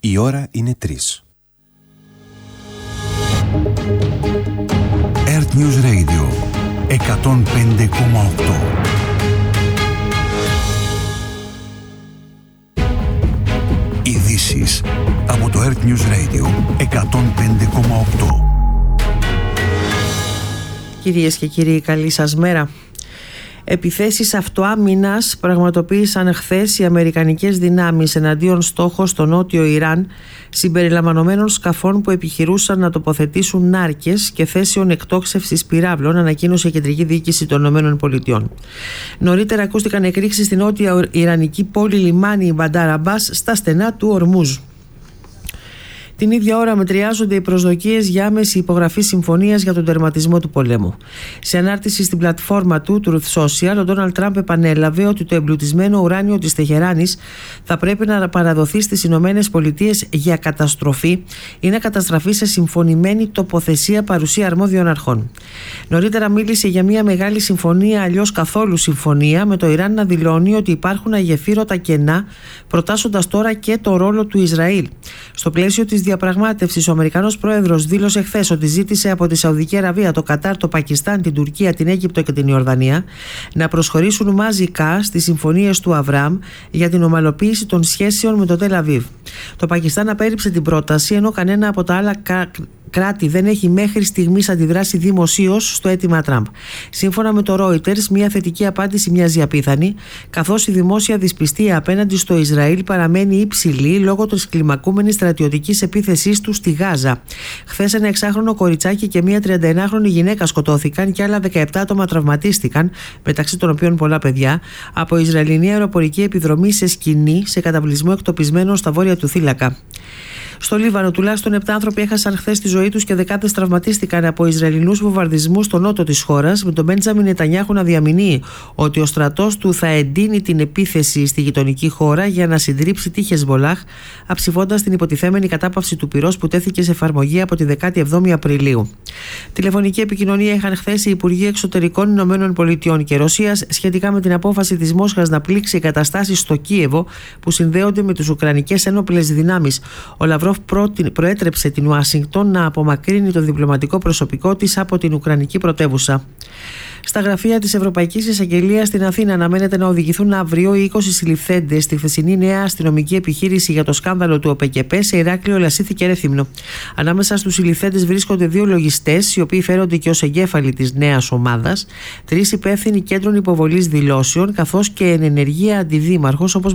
Η ώρα είναι 3. Earth News Radio 105,8. Ειδήσεις από το Earth News Radio 105,8. Κυρίες και κύριοι, καλή σας μέρα. Επιθέσεις αυτοάμυνας πραγματοποίησαν χθες οι αμερικανικές δυνάμεις εναντίον στόχων στο νότιο Ιράν, συμπεριλαμβανομένων σκαφών που επιχειρούσαν να τοποθετήσουν νάρκες και θέσεων εκτόξευσης πυράβλων, ανακοίνωσε η Κεντρική Διοίκηση των ΗΠΑ. Νωρίτερα ακούστηκαν εκρήξεις στην νότια ιρανική πόλη λιμάνι Μπαντάρ Αμπάς στα στενά του Ορμούζ. Την ίδια ώρα μετριάζονται οι προσδοκίες για άμεση υπογραφή συμφωνίας για τον τερματισμό του πολέμου. Σε ανάρτηση στην πλατφόρμα του Truth Social, ο Ντόναλντ Τραμπ επανέλαβε ότι το εμπλουτισμένο ουράνιο της Τεχεράνης θα πρέπει να παραδοθεί στις Ηνωμένες Πολιτείες για καταστροφή ή να καταστραφεί σε συμφωνημένη τοποθεσία παρουσία αρμόδιων αρχών. Νωρίτερα μίλησε για μια μεγάλη συμφωνία, αλλιώς καθόλου συμφωνία, με το Ιράν να δηλώνει ότι υπάρχουν αγεφύρωτα κενά, προτάσσοντας τώρα και το ρόλο του Ισραήλ. Στο πλαίσιο της διαπραγμάτευσης, ο Αμερικανός Πρόεδρος δήλωσε χθες ότι ζήτησε από τη Σαουδική Αραβία, το Κατάρ, το Πακιστάν, την Τουρκία, την Αίγυπτο και την Ιορδανία να προσχωρήσουν μαζικά στις συμφωνίες του Αβραάμ για την ομαλοποίηση των σχέσεων με το Τελ Αβίβ. Το Πακιστάν απέρριψε την πρόταση, ενώ κανένα από τα άλλα κράτη δεν έχει μέχρι στιγμής αντιδράσει δημοσίως στο αίτημα Τραμπ. Σύμφωνα με το Reuters, μια θετική απάντηση μοιάζει απίθανη, καθώς η δημόσια δυσπιστία απέναντι στο Ισραήλ παραμένει υψηλή λόγω της κλιμακούμενης στρατιωτικής επίθεσής του στη Γάζα. Χθες ένα 6χρονο κοριτσάκι και μια 31χρονη γυναίκα σκοτώθηκαν και άλλα 17 άτομα τραυματίστηκαν, μεταξύ των οποίων πολλά παιδιά, από Ισραηλινή αεροπορική επιδρομή σε σκηνή σε καταβλισμό εκτοπισμένο στα βόρεια του θύλακα. Στο Λίβανο, τουλάχιστον 7 άνθρωποι έχασαν χθες τη ζωή τους και δεκάδες τραυματίστηκαν από Ισραηλινούς βομβαρδισμούς στο νότο της χώρας, με τον Μπέντζαμιν Νετανιάχου να διαμηνύει ότι ο στρατός του θα εντείνει την επίθεση στη γειτονική χώρα για να συντρίψει τη Χεσμολάχ, αψηφώντας την υποτιθέμενη κατάπαυση του πυρός που τέθηκε σε εφαρμογή από τη 17η Απριλίου. Τηλεφωνική επικοινωνία είχαν χθες οι Υπουργοί Εξωτερικών ΗΠΑ και Ρωσίας σχετικά με την απόφαση της Μόσχας να πλήξει εγκαταστάσεις στο Κίεβο που συνδέονται με τις Ουκρανικές ένοπλες δυνάμεις. Ο Λαυρόφ προέτρεψε την Ουάσιγκτον να απομακρύνει το διπλωματικό προσωπικό της από την Ουκρανική πρωτεύουσα. Στα γραφεία της Ευρωπαϊκής Εισαγγελίας στην Αθήνα αναμένεται να οδηγηθούν αύριο οι 20 συλληφθέντες στη χθεσινή νέα αστυνομική επιχείρηση για το σκάνδαλο του ΟΠΕΚΕΠΕ σε Ηράκλειο, Λασίθι και Ρέθυμνο. Ανάμεσα στους συλληφθέντες βρίσκονται 2 λογιστές, οι οποίοι φέρονται και ως εγκέφαλοι της νέας ομάδας, 3 υπεύθυνοι κέντρων υποβολής δηλώσεων, καθώς και εν ενεργεία αντιδήμαρχος, όπως